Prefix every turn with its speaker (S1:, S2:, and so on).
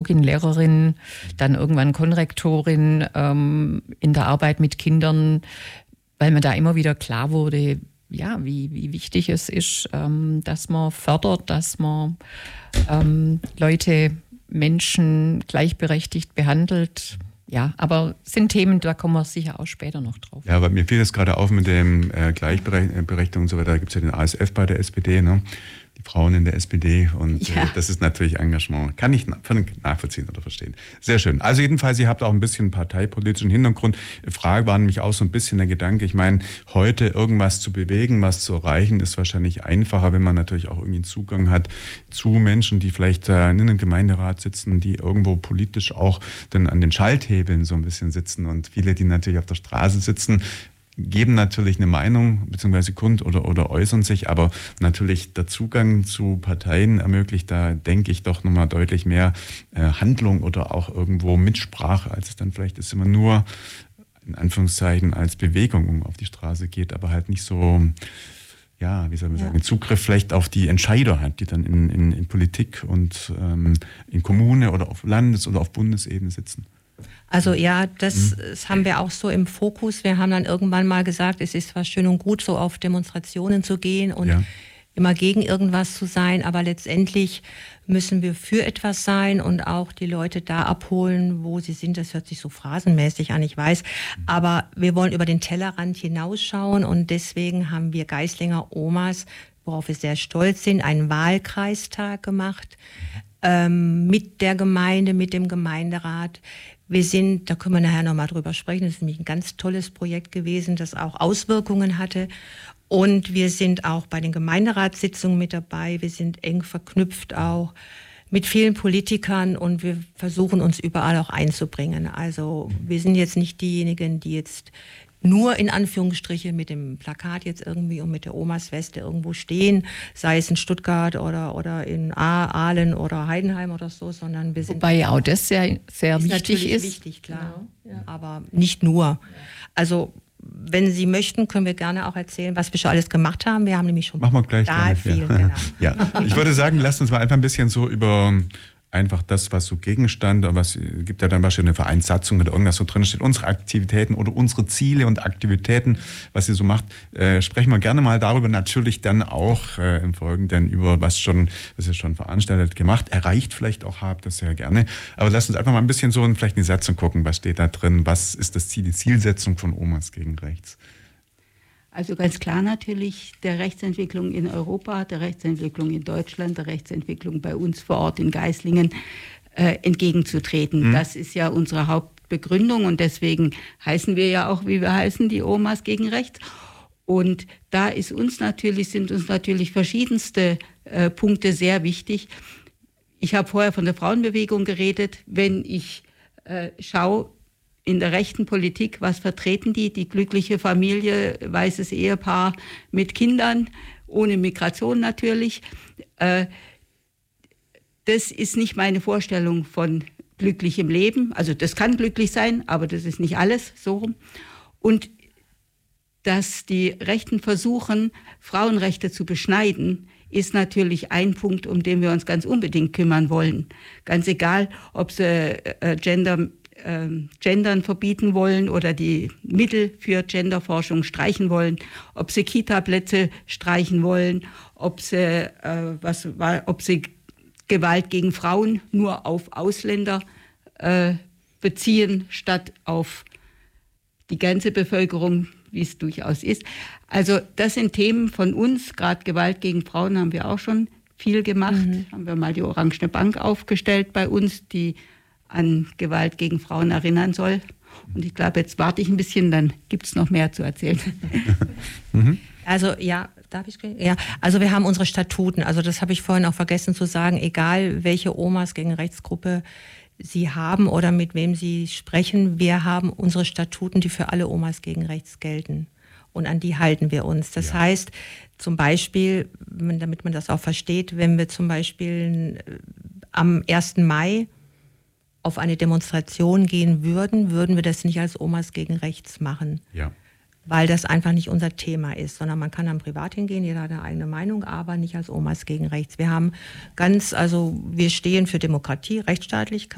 S1: Pädagogin, Lehrerin, dann irgendwann Konrektorin in der Arbeit mit Kindern, weil mir da immer wieder klar wurde, ja, wie wichtig es ist, dass man fördert, dass man Leute, Menschen gleichberechtigt behandelt. Ja, aber es sind Themen, da kommen wir sicher auch später noch drauf.
S2: Ja, aber mir fiel das gerade auf mit dem Gleichberechtigung und so weiter. Da gibt es ja den ASF bei der SPD, ne? Die Frauen in der SPD und das ist natürlich Engagement. Kann ich nachvollziehen oder verstehen. Sehr schön. Also jedenfalls, ihr habt auch ein bisschen parteipolitischen Hintergrund. Frage war nämlich auch so ein bisschen der Gedanke, ich meine, heute irgendwas zu bewegen, was zu erreichen, ist wahrscheinlich einfacher, wenn man natürlich auch irgendwie einen Zugang hat zu Menschen, die vielleicht in einem Gemeinderat sitzen, die irgendwo politisch auch dann an den Schalthebeln so ein bisschen sitzen und viele, die natürlich auf der Straße sitzen, geben natürlich eine Meinung bzw. kund oder äußern sich, aber natürlich der Zugang zu Parteien ermöglicht da, denke ich, doch nochmal deutlich mehr Handlung oder auch irgendwo Mitsprache, als es dann vielleicht ist, wenn man nur in Anführungszeichen als Bewegung auf die Straße geht, aber halt nicht so, ja, wie soll man sagen, Zugriff vielleicht auf die Entscheider hat, die dann in Politik und in Kommune oder auf Landes- oder auf Bundesebene sitzen.
S3: Also ja, das haben wir auch so im Fokus. Wir haben dann irgendwann mal gesagt, es ist zwar schön und gut, so auf Demonstrationen zu gehen und immer gegen irgendwas zu sein, aber letztendlich müssen wir für etwas sein und auch die Leute da abholen, wo sie sind. Das hört sich so phrasenmäßig an, ich weiß, aber wir wollen über den Tellerrand hinausschauen und deswegen haben wir Geislinger Omas, worauf wir sehr stolz sind, einen Wahlkreistag gemacht mit der Gemeinde, mit dem Gemeinderat. Wir sind, da können wir nachher nochmal drüber sprechen, das ist nämlich ein ganz tolles Projekt gewesen, das auch Auswirkungen hatte. Und wir sind auch bei den Gemeinderatssitzungen mit dabei. Wir sind eng verknüpft auch mit vielen Politikern und wir versuchen uns überall auch einzubringen. Also wir sind jetzt nicht diejenigen, die jetzt nur in Anführungsstriche mit dem Plakat jetzt irgendwie und mit der Omas-Weste irgendwo stehen, sei es in Stuttgart oder in Aalen oder Heidenheim oder so, sondern wir sind...
S1: Wobei auch das sehr, sehr wichtig ist.
S3: Wichtig, klar, aber nicht nur. Also wenn Sie möchten, können wir gerne auch erzählen, was wir schon alles gemacht haben. Wir haben nämlich schon total viel. Genau.
S2: Ja. Ich würde sagen, lasst uns mal einfach ein bisschen so über einfach das, was so Gegenstand, was gibt ja dann wahrscheinlich eine Vereinssatzung oder irgendwas so drin steht, unsere Aktivitäten oder unsere Ziele und Aktivitäten, was ihr so macht, sprechen wir gerne mal darüber, natürlich dann auch im Folgenden über was ihr schon veranstaltet, gemacht, erreicht vielleicht auch habt, das sehr gerne. Aber lasst uns einfach mal ein bisschen so vielleicht eine Satzung gucken, was steht da drin, was ist das Ziel, die Zielsetzung von Omas gegen Rechts?
S4: Also ganz klar natürlich der Rechtsentwicklung in Europa, der Rechtsentwicklung in Deutschland, der Rechtsentwicklung bei uns vor Ort in Geislingen entgegenzutreten. Das ist ja unsere Hauptbegründung und deswegen heißen wir ja auch, wie wir heißen, die Omas gegen Rechts. Und da sind uns natürlich verschiedenste Punkte sehr wichtig. Ich habe vorher von der Frauenbewegung geredet. Wenn ich schaue, in der rechten Politik, was vertreten die? Die glückliche Familie, weißes Ehepaar mit Kindern, ohne Migration natürlich. Das ist nicht meine Vorstellung von glücklichem Leben. Also das kann glücklich sein, aber das ist nicht alles so rum. Und dass die Rechten versuchen, Frauenrechte zu beschneiden, ist natürlich ein Punkt, um den wir uns ganz unbedingt kümmern wollen. Ganz egal, ob sie Gendern verbieten wollen oder die Mittel für Genderforschung streichen wollen, ob sie Kita-Plätze streichen wollen, ob sie Gewalt gegen Frauen nur auf Ausländer beziehen, statt auf die ganze Bevölkerung, wie es durchaus ist. Also das sind Themen von uns, gerade Gewalt gegen Frauen haben wir auch schon viel gemacht. Haben wir mal die Orangene Bank aufgestellt bei uns, die an Gewalt gegen Frauen erinnern soll. Und ich glaube, jetzt warte ich ein bisschen, dann gibt es noch mehr zu erzählen.
S3: Also ja, darf ich? Ja, also wir haben unsere Statuten, also das habe ich vorhin auch vergessen zu sagen, egal welche Omas gegen Rechtsgruppe Sie haben oder mit wem Sie sprechen, wir haben unsere Statuten, die für alle Omas gegen Rechts gelten. Und an die halten wir uns. Das heißt, zum Beispiel, damit man das auch versteht, wenn wir zum Beispiel am 1. Mai auf eine Demonstration gehen würden wir das nicht als Omas gegen Rechts machen. Ja. Weil das einfach nicht unser Thema ist, sondern man kann dann privat hingehen, jeder hat eine eigene Meinung, aber nicht als Omas gegen Rechts. Wir stehen für Demokratie, Rechtsstaatlichkeit.